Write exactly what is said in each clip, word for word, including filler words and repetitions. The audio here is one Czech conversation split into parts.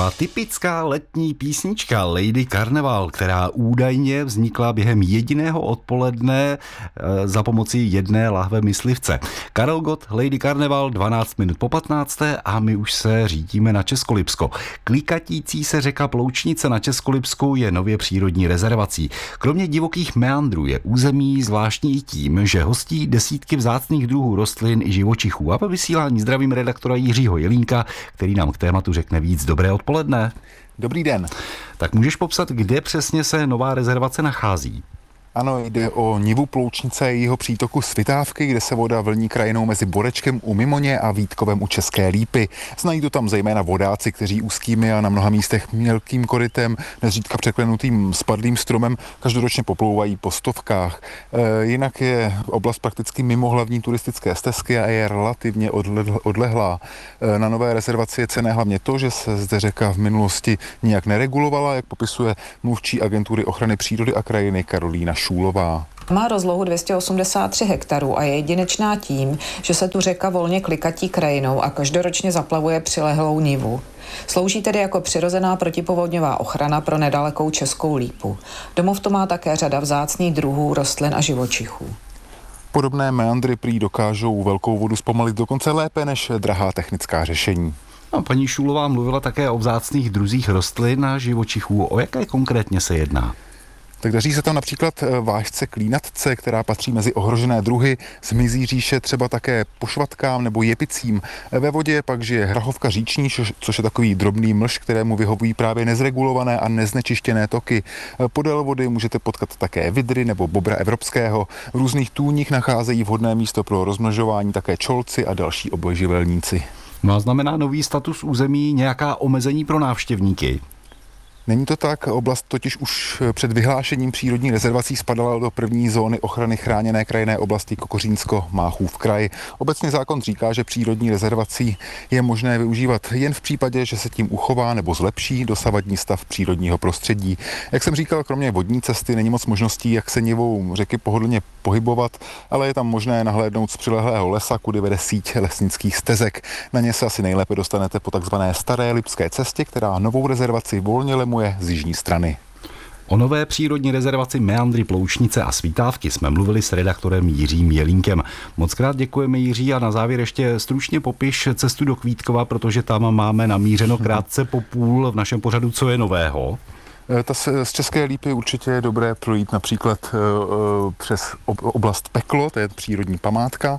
Taková typická letní písnička Lady Carnival, která údajně vznikla během jediného odpoledne za pomocí jedné lahve myslivce. Karel Gott, Lady Carnival, dvanáct minut po patnácté a my už se řítíme na Českolipsko. Klikatící se řeka Ploučnice na Českolipsku je nově přírodní rezervací. Kromě divokých meandrů je území zvláštní i tím, že hostí desítky vzácných druhů rostlin i živočichů. A ve vysílání zdravím redaktora Jiřího Jelínka, který nám k tématu řekne víc. Dobré odpoledne. Dobrý den. Tak můžeš popsat, kde přesně se nová rezervace nachází? Ano, jde o nivu Ploučnice a jejího přítoku Svitávky, kde se voda vlní krajinou mezi Borečkem u Mimoně a Vítkovem u České Lípy. Znají to tam zejména vodáci, kteří úzkými a na mnoha místech mělkým korytem, nezřídka překlenutým spadlým stromem, každoročně poplouvají po stovkách. E, jinak je oblast prakticky mimo hlavní turistické stezky a je relativně odlehlá. E, na nové rezervaci je cenné hlavně to, že se zde řeka v minulosti nijak neregulovala, jak popisuje mluvčí agentury ochrany přírody a krajiny Karolína Šúlová. Má rozlohu dvě stě osmdesát tři hektarů a je jedinečná tím, že se tu řeka volně klikatí krajinou a každoročně zaplavuje přilehlou nivu. Slouží tedy jako přirozená protipovodňová ochrana pro nedalekou Českou Lípu. Domov to má také řada vzácných druhů rostlin a živočichů. Podobné meandry prý dokážou velkou vodu zpomalit dokonce lépe než drahá technická řešení. A paní Šúlová mluvila také o vzácných druzích rostlin a živočichů. O jaké konkrétně se jedná? Tak daří se tam například vážce klínatce, která patří mezi ohrožené druhy, zmizí říše třeba také pošvatkám nebo jepicím. Ve vodě pak žije hrahovka říční, což je takový drobný mlž, kterému vyhovují právě nezregulované a neznečištěné toky. Podél vody můžete potkat také vidry nebo bobra evropského. V různých tůních nacházejí vhodné místo pro rozmnožování také čolci a další obojživelníci. No a znamená nový status území nějaká omezení pro návštěvníky? Není to tak, oblast totiž už před vyhlášením přírodní rezervací spadala do první zóny ochrany chráněné krajinné oblasti Kokořínsko-Máchův kraj. Obecně zákon říká, že přírodní rezervací je možné využívat jen v případě, že se tím uchová nebo zlepší dosavadní stav přírodního prostředí. Jak jsem říkal, kromě vodní cesty není moc možností, jak se nivou řeky pohodlně pohybovat, ale je tam možné nahlédnout z přilehlého lesa, kudy vede síť lesnických stezek. Na ně se asi nejlépe dostanete po takzvané Staré Lipské cestě, která novou rezervaci volně lemuje z jižní strany. O nové přírodní rezervaci meandry Ploučnice a Svitávky jsme mluvili s redaktorem Jiřím Jelínkem. Mockrát děkujeme, Jiří, a na závěr ještě stručně popiš cestu do Kvítkova, protože tam máme namířeno krátce po půl v našem pořadu, co je nového. Ta se, z České Lípy určitě je dobré projít například uh, přes ob, oblast Peklo, to je přírodní památka,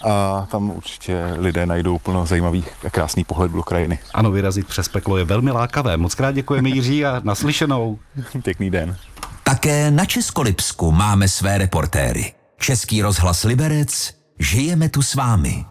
a tam určitě lidé najdou plno zajímavých a krásných pohledů do krajiny. Ano, vyrazit přes Peklo je velmi lákavé. Mockrát děkujeme, Jiří, a naslyšenou. Pěkný den. Také na Českolipsku máme své reportéry. Český rozhlas Liberec, žijeme tu s vámi.